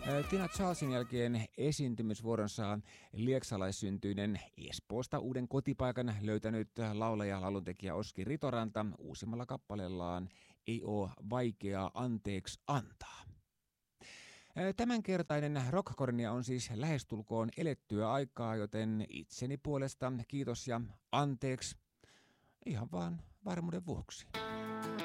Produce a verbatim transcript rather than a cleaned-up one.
Tina Charlesin jälkeen esiintymisvuoronsa lieksalaissyntyinen Espoosta uuden kotipaikan löytänyt laulaja lauluntekijä Oski Ritoranta uusimmalla kappaleellaan Ei oo vaikeaa anteeksi antaa. Tämänkertainen Rockkornia on siis lähestulkoon elettyä aikaa, joten itseni puolesta kiitos ja anteeksi ihan vaan varmuuden vuoksi.